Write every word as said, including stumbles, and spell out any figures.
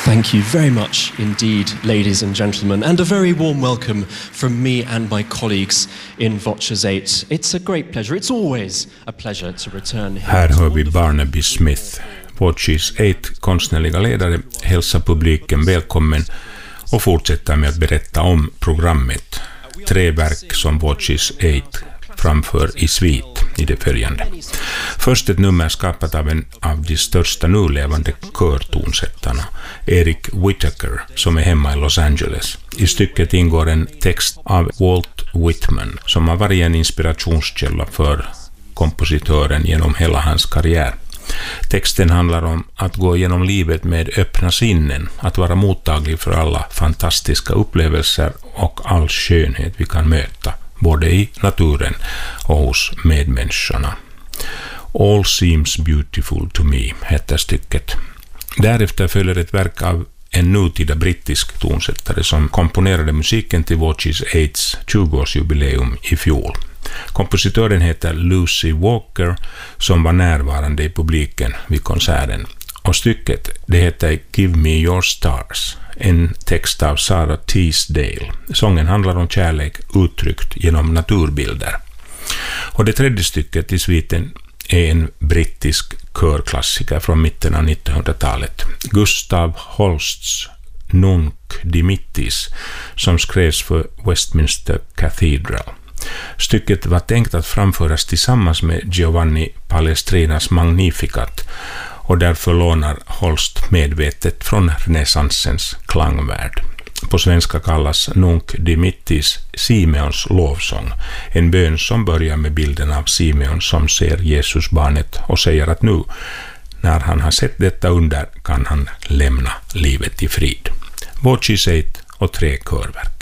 Thank you very much indeed, ladies and gentlemen, and a very warm welcome from me and my colleagues in Voces eight. It's a great pleasure. It's always a pleasure to return here. Här hör vi Barnaby Smith, Voces eight konstnärliga ledare, hälsa publiken välkommen och fortsätta med att berätta om programmet. Tre verk som Voces eight framför i svit i det följande. Först ett nummer skapat av en av de största nulevande körtonsättarna, Eric Whittaker, som är hemma i Los Angeles. I stycket ingår en text av Walt Whitman, som har varit en inspirationskälla för kompositören genom hela hans karriär. Texten handlar om att gå genom livet med öppna sinnen, att vara mottaglig för alla fantastiska upplevelser och all skönhet vi kan möta, både i naturen och hos medmänniskorna. All seems beautiful to me, heter stycket. Därefter följer ett verk av en nutida brittisk tonsättare som komponerade musiken till Voces eights tjugoårsjubileum i fjol. Kompositören heter Lucy Walker, som var närvarande i publiken vid konserten. Och stycket, det heter Give Me Your Stars, en text av Sarah Teasdale. Sången handlar om kärlek uttryckt genom naturbilder. Och det tredje stycket i sviten är en brittisk körklassiker från mitten av nittonhundratalet. Gustav Holsts Nunc Dimittis, som skrevs för Westminster Cathedral. Stycket var tänkt att framföras tillsammans med Giovanni Palestrinas Magnificat, och därför lånar Holst medvetet från renässansens klangvärld. På svenska kallas Nunc Dimittis Simeons lovsång, en bön som börjar med bilden av Simeon som ser Jesusbarnet och säger att nu, när han har sett detta under, kan han lämna livet i frid. Voces eight och tre körverk.